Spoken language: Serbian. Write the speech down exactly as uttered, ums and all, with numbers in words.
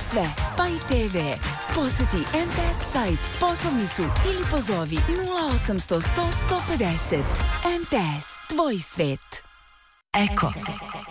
sve, pa i te ve. Poseti em te es sajt, poslovnicu ili pozovi nula osamsto sto sto pedeset. em te es, tvoj svet. Eko.